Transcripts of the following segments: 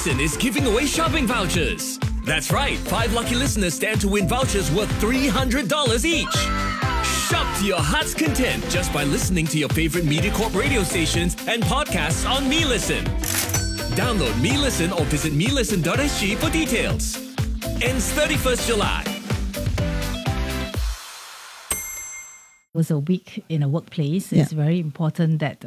Listen is giving away shopping vouchers. That's right, 5 lucky listeners stand to win vouchers worth $300 each. Shop to your heart's content just by listening to your favorite MediaCorp radio stations and podcasts on MeListen. Download MeListen or visit melisten.sg for details. Ends 31st July. It was a week in a workplace. It's very important that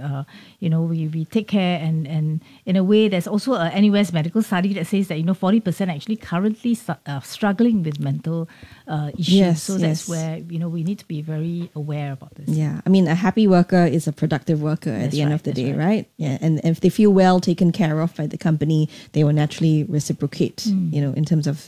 we take care, and in a way there's also a NUS medical study that says that 40% actually currently struggling with mental issues. That's where we need to be very aware about this. Yeah, I mean, a happy worker is a productive worker at the end of the day, right? Yeah, and if they feel well taken care of by the company, they will naturally reciprocate. In terms of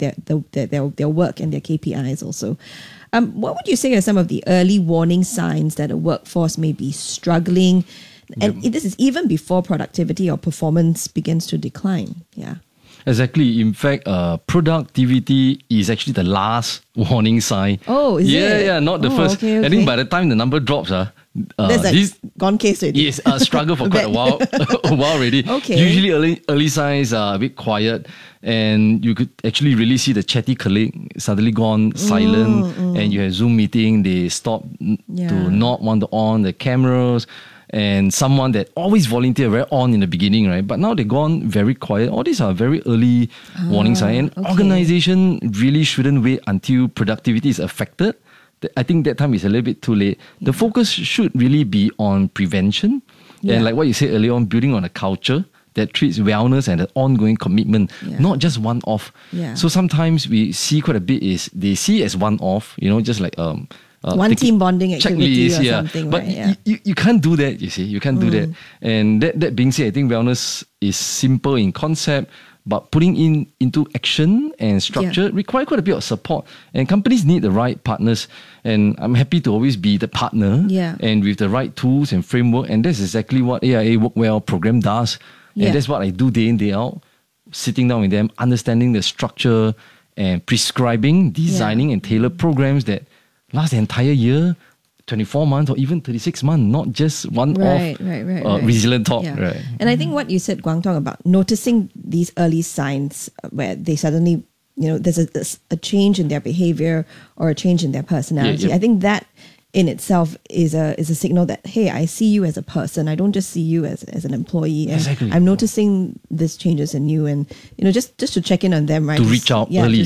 their work and their KPIs also. What would you say are some of the early warning signs that a workforce may be struggling? And this is even before productivity or performance begins to decline. Yeah. Exactly. In fact, productivity is actually the last warning sign. Oh, is it? Yeah, not the first. Okay. I think by the time the number drops, there's this gone case already. Yes, struggle for quite a while already. Okay. Usually early signs are a bit quiet, and you could actually really see the chatty colleague suddenly gone silent, and you have Zoom meeting, they stop to not want to on the cameras, and someone that always volunteer very on in the beginning, right? But now they've gone very quiet. All these are very early warning signs. And organization really shouldn't wait until productivity is affected. I think that time is a little bit too late. The focus should really be on prevention. And like what you said earlier on, building on a culture that treats wellness and an ongoing commitment, not just one-off. Yeah. So sometimes we see quite a bit is they see it as one-off, just like one team bonding activity or something, but right? you can't do that, you see. You can't do that. And that being said, I think wellness is simple in concept, but putting into action and structure require quite a bit of support. And companies need the right partners. And I'm happy to always be the partner and with the right tools and framework. And that's exactly what AIA Work Well program does. And that's what I do day in, day out. Sitting down with them, understanding the structure and prescribing, designing and tailor programs that last the entire year, 24 months or even 36 months, not just one-off resilient talk. Yeah. Right. And I think what you said, Guang Tong, about noticing these early signs where they suddenly, there's a change in their behavior or a change in their personality. I think that in itself is a signal that, hey, I see you as a person. I don't just see you as an employee. And exactly. I'm noticing these changes in you, and just to check in on them, right? To reach out early,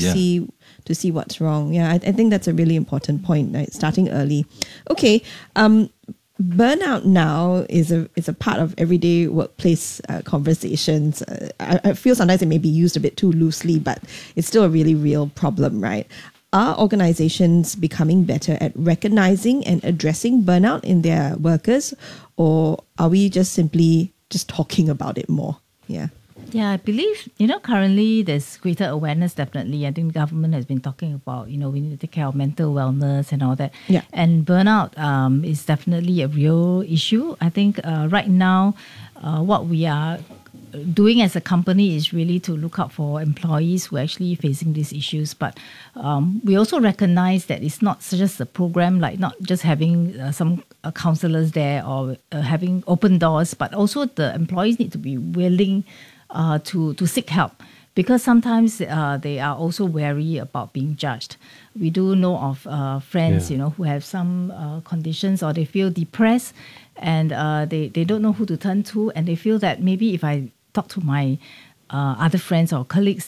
to see what's wrong. Yeah, I think that's a really important point, right? Starting early. Okay. Burnout now is a part of everyday workplace conversations. I feel sometimes it may be used a bit too loosely, but it's still a really real problem, right? Are organizations becoming better at recognizing and addressing burnout in their workers, or are we just simply talking about it more? Yeah. Yeah, I believe, currently there's greater awareness, definitely. I think the government has been talking about, we need to take care of mental wellness and all that. Yeah. And burnout is definitely a real issue. I think right now, what we are doing as a company is really to look out for employees who are actually facing these issues. But we also recognize that it's not just a program, like not just having some counselors there or having open doors, but also the employees need to be willing to seek help, because sometimes they are also wary about being judged. We do know of friends, who have some conditions, or they feel depressed, and they don't know who to turn to, and they feel that maybe if I talk to my other friends or colleagues,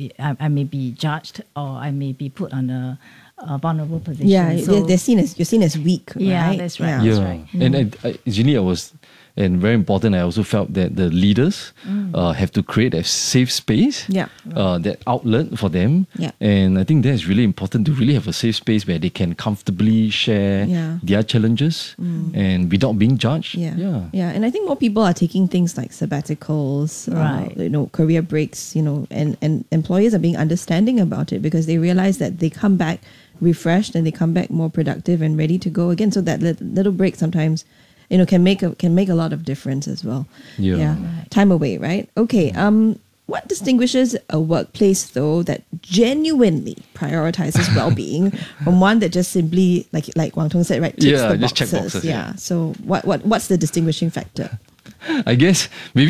I may be judged, or I may be put on a vulnerable position. Yeah, so you're seen as weak. Yeah, right? that's right. Yeah. That's right. And Jeannie, and very important, I also felt that the leaders have to create a safe space, that outlet for them. Yeah. And I think that's really important, to really have a safe space where they can comfortably share their challenges and without being judged. Yeah. And I think more people are taking things like sabbaticals, career breaks, and employers are being understanding about it, because they realize that they come back refreshed and they come back more productive and ready to go again. So that little break sometimes can make a lot of difference as well. Yeah. Right. Time away, right? Okay. What distinguishes a workplace, though, that genuinely prioritizes well-being from one that just simply, like Guang Tong said, right, ticks the boxes? Check boxes. Yeah. So what's the distinguishing factor? I guess maybe